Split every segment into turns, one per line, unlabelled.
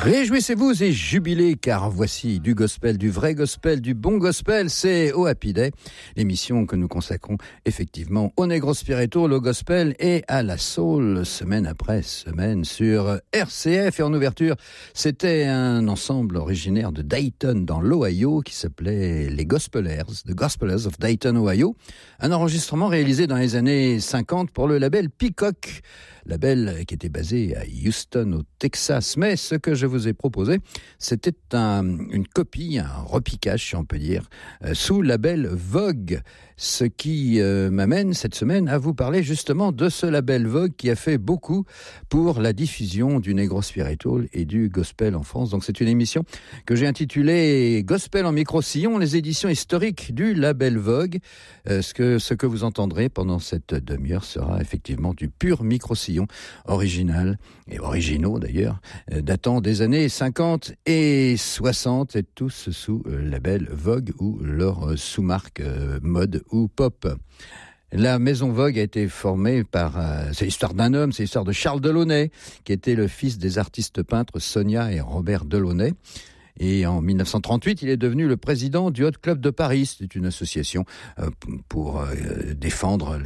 Réjouissez-vous et jubilez, car voici du gospel, du vrai gospel, du bon gospel, c'est au Happy Day, l'émission que nous consacrons effectivement au Negro Spiritual, au gospel et à la soul, semaine après semaine sur RCF. Et en ouverture, c'était un ensemble originaire de Dayton dans l'Ohio qui s'appelait les Gospelers, The Gospelers of Dayton, Ohio. Un enregistrement réalisé dans les années 50 pour le label Peacock, label qui était basé à Houston au Texas. Mais ce que je vous ai proposé, c'était une copie, un repiquage si on peut dire, sous label Vogue. Ce qui m'amène cette semaine à vous parler justement de ce label Vogue qui a fait beaucoup pour la diffusion du Negro Spiritual et du gospel en France. Donc c'est une émission que j'ai intitulée Gospel en micro-sillon, les éditions historiques du label Vogue. Ce que vous entendrez pendant cette demi-heure sera effectivement du pur micro-sillon original et originaux d'ailleurs, datant des années 50 et 60 et tous sous label Vogue ou leur sous-marque mode ou pop. La Maison Vogue a été formée par... c'est l'histoire d'un homme, c'est l'histoire de Charles Delaunay, qui était le fils des artistes peintres Sonia et Robert Delaunay. Et en 1938, il est devenu le président du Hot Club de Paris. C'est une association pour défendre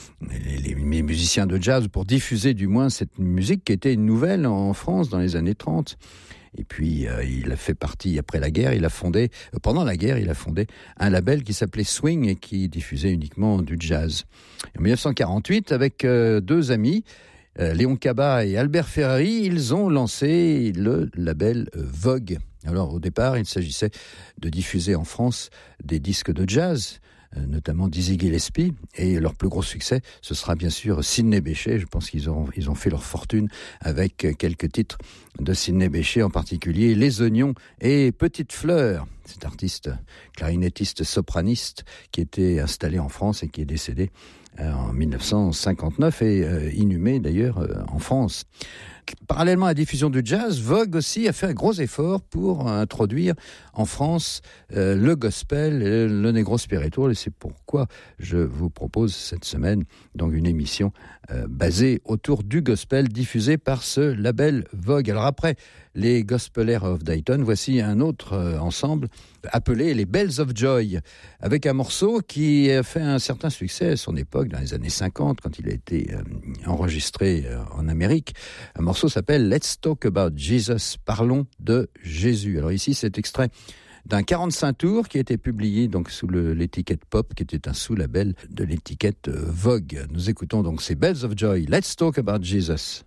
les musiciens de jazz, pour diffuser du moins cette musique qui était une nouvelle en France dans les années 30. Et puis, il a fait partie, après la guerre, pendant la guerre, il a fondé un label qui s'appelait Swing et qui diffusait uniquement du jazz. En 1948, avec deux amis, Léon Cabas et Albert Ferrari, ils ont lancé le label Vogue. Alors, au départ, il s'agissait de diffuser en France des disques de jazz, notamment Dizzy Gillespie, et leur plus gros succès, ce sera bien sûr Sidney Bechet. Je pense qu'ils ont fait leur fortune avec quelques titres de Sidney Bechet, en particulier Les Oignons et Petite Fleur, cet artiste clarinettiste sopraniste qui était installé en France et qui est décédé en 1959 et inhumé d'ailleurs en France. Parallèlement à la diffusion du jazz, Vogue aussi a fait un gros effort pour introduire en France le gospel, le Negro Spiritual, et c'est pourquoi je vous propose cette semaine donc une émission basée autour du gospel diffusée par ce label Vogue. Alors après les Gospelers of Dayton, voici un autre ensemble appelé les Bells of Joy, avec un morceau qui a fait un certain succès à son époque, dans les années 50, quand il a été enregistré en Amérique. Un morceau s'appelle Let's Talk About Jesus, parlons de Jésus. Alors ici, c'est extrait d'un 45 tours qui a été publié donc sous l'étiquette Pop, qui était un sous-label de l'étiquette Vogue. Nous écoutons donc ces Bells of Joy, Let's Talk About Jesus.